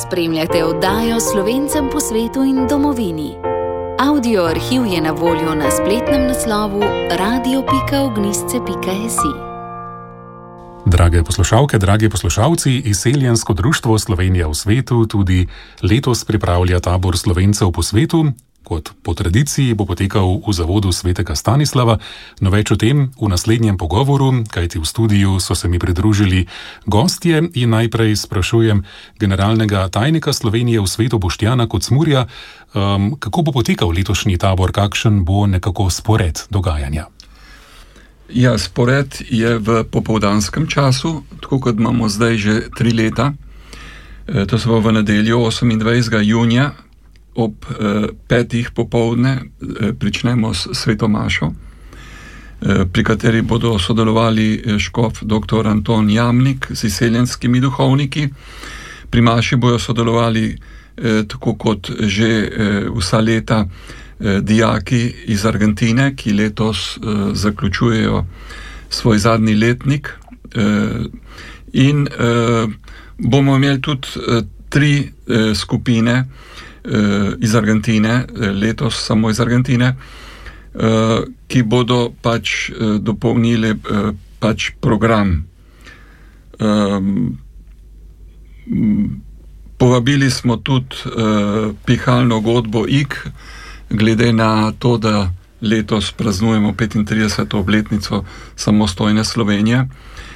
Spremljate oddajo Slovencem po svetu in domovini. Audio arhiv je na voljo na spletnem naslovu radio.ognisce.si. Drage poslušalke, dragi poslušalci, Izseljensko društvo Slovenija v svetu tudi letos pripravlja tabor Slovencev po svetu. Kot po tradiciji bo potekal v zavodu svetega Stanislava, no več o tem v naslednjem pogovoru, kajti v studiu so se mi pridružili gostje in najprej sprašujem generalnega tajnika Slovenije v svetu Boštjana Kocmurja, kako bo potekal letošnji tabor, kakšen bo nekako spored dogajanja. Ja, spored je v popoldanskem času, tako kot imamo zdaj že 3 leta. To se bo v nedeljo 28. junija ob 5. popoldne pričnemo s sveto mašo, pri kateri bodo sodelovali škof dr. Anton Jamnik z izseljenskimi duhovniki. Pri maši bojo sodelovali tako kot že vsa leta dijaki iz Argentine, ki letos zaključujejo svoj zadnji letnik, in bomo imeli tudi 3 skupine iz Argentine, letos samo iz Argentine, ki bodo pač dopolnili pač program. Povabili smo tudi pihalno godbo IG, glede na to, da letos praznujemo 35. obletnico samostojne Slovenije,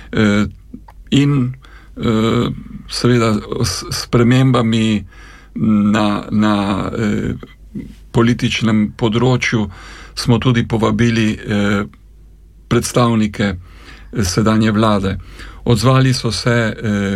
in seveda s spremembami na političnem področju smo tudi povabili predstavnike sedanje vlade. Odzvali so se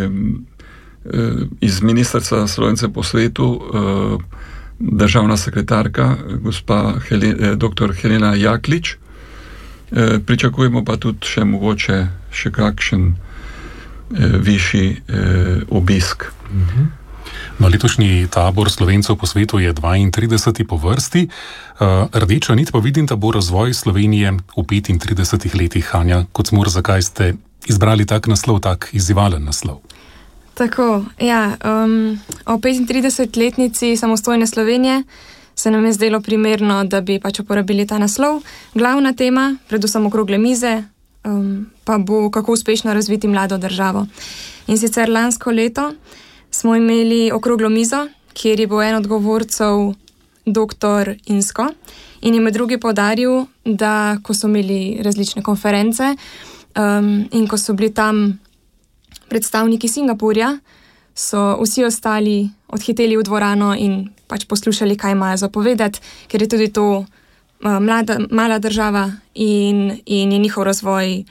iz Ministrstva Slovence po svetu državna sekretarka gospa dr. Helena Jaklič. Pričakujemo pa tudi še mogoče še kakšen višji obisk. No, letošnji tabor Slovencev po svetu je 32. po vrsti. Rdeča nit pa vidim, da bo razvoj Slovenije v 35 letih. Anja Kocmur, zakaj ste izbrali tak naslov, tak izzivalen naslov? Tako, ja, o 35-letnici samostojne Slovenije se nam je zdelo primerno, da bi pač uporabili ta naslov. Glavna tema, predvsem okrogle mize, pa bo kako uspešno razviti mlado državo. In sicer lansko leto smo imeli okroglo mizo, kjer je bil en od govorcev dr. Insko in je med drugi poudaril, da ko so imeli različne konference in ko so bili tam predstavniki Singapurja, so vsi ostali odhiteli v dvorano in pač poslušali, kaj imajo za povedati, ker je tudi to mala država in je njihov razvoj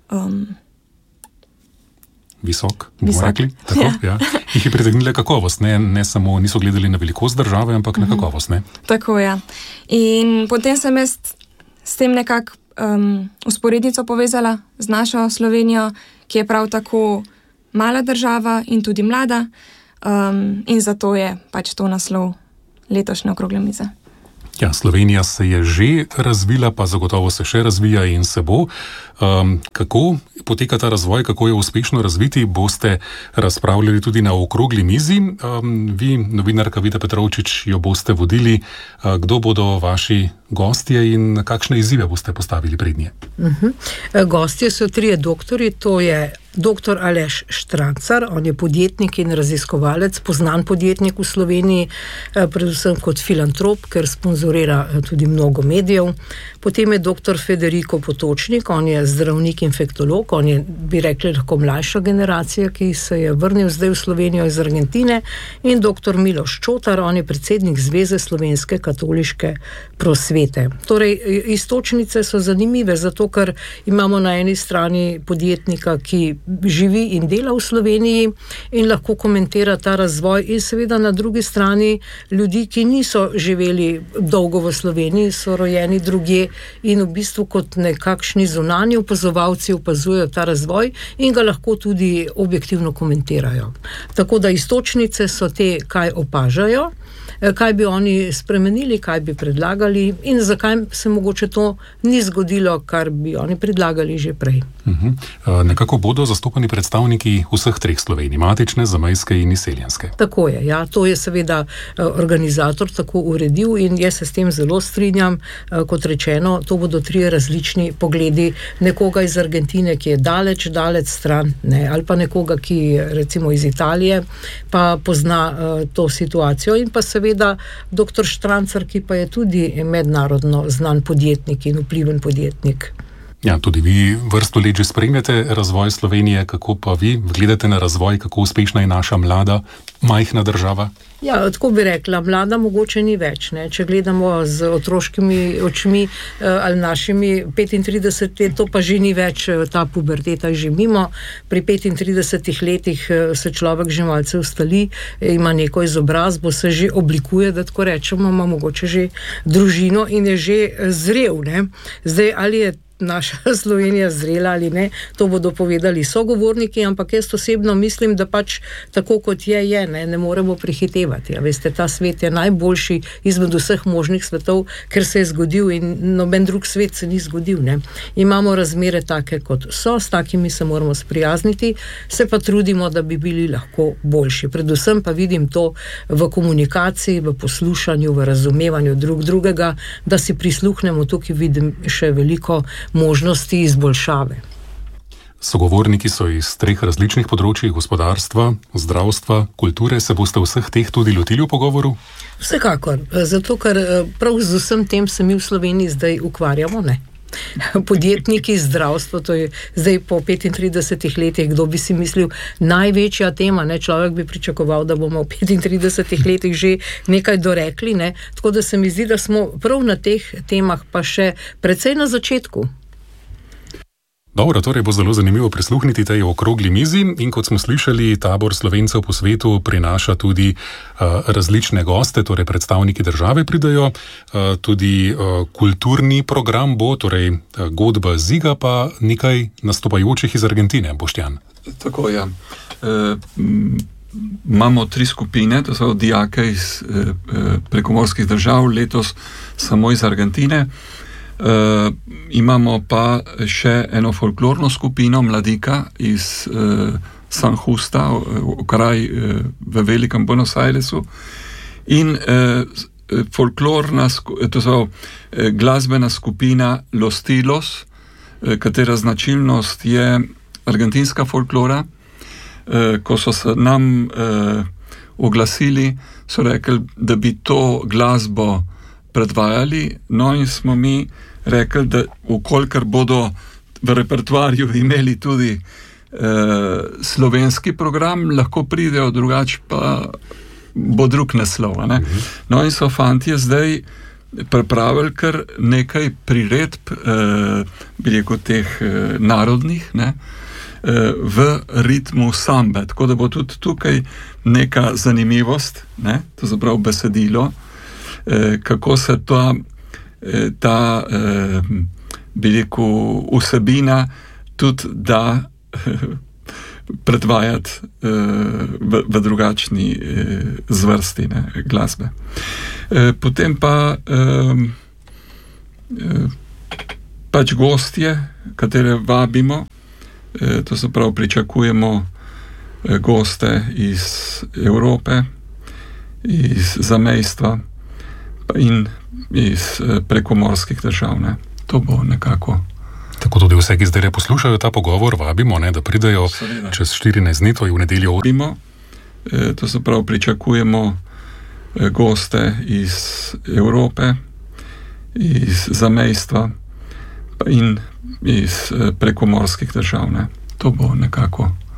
visok, bomo rekli. Tako, ja. Jih je pritegnila kakovost, ne samo niso gledali na velikost države, ampak na kakovost, ne? Tako, ja. In potem sem jaz s tem nekako usporednico povezala z našo Slovenijo, ki je prav tako mala država in tudi mlada, in zato je pač to naslov letošnje okrogle mize. Ja, Slovenija se je že razvila, pa zagotovo se še razvija in se bo. Kako poteka ta razvoj, kako je uspešno razviti, boste razpravljali tudi na okrogli mizi. Vi, novinarka Vida Petrovčič, jo boste vodili. Kdo bodo vaši gostje in kakšne izzive boste postavili pred nje? Gostje so 3 doktorji, to je dr. Aleš Štrancar, on je podjetnik in raziskovalec, poznan podjetnik v Sloveniji, predvsem kot filantrop, ker sponzorira tudi mnogo medijev. Potem je dr. Federico Potočnik, on je zdravnik infektolog, on je, bi rekli, lahko mlajša generacija, ki se je vrnil zdaj v Slovenijo iz Argentine, in dr. Miloš Čotar, on je predsednik Zveze slovenske katoliške prosvete. Torej, iztočnice so zanimive, zato ker imamo na eni strani podjetnika, ki živi in dela v Sloveniji in lahko komentira ta razvoj, in seveda na drugi strani ljudi, ki niso živeli dolgo v Sloveniji, so rojeni drugje in v bistvu kot nekakšni zunanji opazovalci opazujejo ta razvoj in ga lahko tudi objektivno komentirajo. Tako da iztočnice so te, kaj opažajo, kaj bi oni spremenili, kaj bi predlagali in zakaj se mogoče to ni zgodilo, kar bi oni predlagali že prej. Nekako bodo zastopani predstavniki vseh treh Slovenij, matične, zamejske in izseljenske. Tako je, ja, to je seveda organizator tako uredil in jaz se s tem zelo strinjam. Kot rečeno, to bodo trije različni pogledi nekoga iz Argentine, ki je daleč stran, ne, ali pa nekoga, ki je recimo iz Italije, pa pozna to situacijo, in pa seveda dr. Štrancar, ki pa je tudi mednarodno znan podjetnik in vpliven podjetnik. Ja, tudi vi vrsto let že spremljate razvoj Slovenije, kako pa vi gledate na razvoj, kako uspešna je naša mlada, majhna država? Ja, tako bi rekla, mlada mogoče ni več, ne? Če gledamo z otroškimi očmi ali našimi 35 let, to pa že ni več, ta puberteta je že mimo. Pri 35 letih se človek že malce ustali, ima neko izobrazbo, se že oblikuje, da tako rečemo, ima mogoče že družino in je že zrel, ne? Zdaj, ali je naša Slovenija zrela ali ne, to bodo povedali sogovorniki, ampak jaz osebno mislim, da pač tako kot je, ne moremo prehitevati. A veste, ta svet je najboljši izmed vseh možnih svetov, ker se je zgodil in noben drug svet se ni zgodil, ne. Imamo razmere take, kot so, s takimi se moramo sprijazniti, se pa trudimo, da bi bili lahko boljši. Predvsem pa vidim to v komunikaciji, v poslušanju, v razumevanju drugega, da si prisluhnemo. Tukaj vidim še veliko možnosti izboljšave. Sogovorniki so iz treh različnih področij, gospodarstva, zdravstva, kulture. Se boste vseh teh tudi lotili v pogovoru? Vsekakor, zato ker prav z vsem tem se mi v Sloveniji zdaj ukvarjamo, ne? Podjetniki, zdravstvo, to je zdaj po 35 letih, kdo bi si mislil, največja tema, ne? Človek bi pričakoval, da bomo v 35 letih že nekaj dorekli, ne? Tako da se mi zdi, da smo prav na teh temah pa še precej na začetku. Dobro, torej bo zelo zanimivo prisluhniti tej okrogli mizi in kot smo slišali, tabor Slovencev po svetu prinaša tudi različne goste, torej predstavniki države pridajo, tudi kulturni program bo, torej godba Ziga, pa nekaj nastopajočih iz Argentine, Boštjan. Tako, ja. Imamo 3 skupine, to so dijake iz prekomorskih držav, letos samo iz Argentine. Imamo pa še eno folklorno skupino mladika iz San Justa, kraj v velikem Buenos Airesu, in folklorna, to so glasbena skupina Los Tilos, katera značilnost je argentinska folklora. Ko so se nam oglasili, so rekli, da bi to glasbo predvajali, no in smo mi rekli, da vkolikor bodo v repertoarju imeli tudi slovenski program, lahko pridejo, drugače pa bo drug naslov, ne? No in so fantje zdaj pripravili kar nekaj priredb, bi rekel, teh narodnih, ne? V ritmu sambe, tako da bo tudi tukaj neka zanimivost, ne? To zaprav besedilo, kako se ta bi rekel, vsebina tudi da predvajati v drugačni zvrsti, ne, glasbe. Potem pa pač gostje, katere vabimo, to se prav pričakujemo goste iz Evrope, iz zamejstva in iz prekomorskih držav, ne. To bo nekako. Tako tudi vse, ki zdaj poslušajo ta pogovor, vabimo, ne, da pridejo čez 14 dni, to je v nedeljo. To se prav pričakujemo goste iz Evrope, iz zamejstva in iz prekomorskih držav, ne. To bo nekako